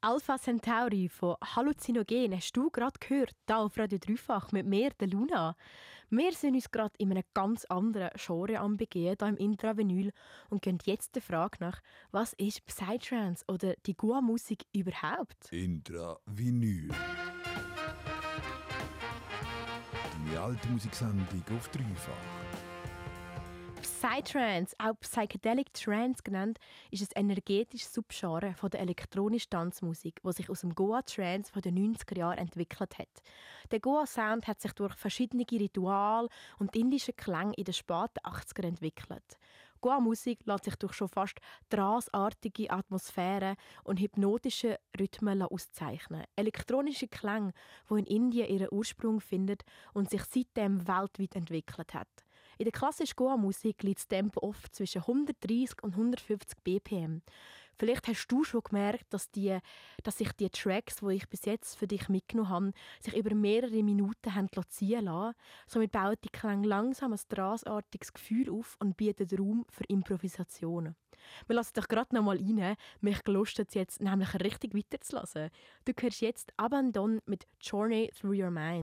Alpha Centauri von Halluzinogen hast du gerade gehört, hier auf Radio Dreifach mit mir, der Luna. Wir sind uns gerade in einem ganz anderen Genre am Begehen, hier im Intravinyl, und gehen jetzt der Frage nach, was ist Psytrance oder die Goa-Musik überhaupt? Intravinyl. Die alte Musiksendung auf Dreifach. Psytrance, auch Psychedelic Trance genannt, ist ein energetisches Subgenre von der elektronischen Tanzmusik, das sich aus dem Goa-Trance von den 90er Jahren entwickelt hat. Der Goa-Sound hat sich durch verschiedene Rituale und indische Klänge in den späten 80er entwickelt. Goa-Musik lässt sich durch schon fast tranceartige Atmosphären und hypnotische Rhythmen auszeichnen. Elektronische Klänge, die in Indien ihren Ursprung finden und sich seitdem weltweit entwickelt hat. In der klassischen Goa-Musik liegt das Tempo oft zwischen 130 und 150 BPM. Vielleicht hast du schon gemerkt, dass sich die Tracks, die ich bis jetzt für dich mitgenommen habe, sich über mehrere Minuten haben ziehen lassen. Somit bauen die Klänge langsam ein tranceartiges Gefühl auf und bieten Raum für Improvisationen. Wir lassen dich gerade noch mal rein. Mich gelustet jetzt nämlich richtig weiterzulassen. Du hörst jetzt Abandon mit Journey Through Your Mind.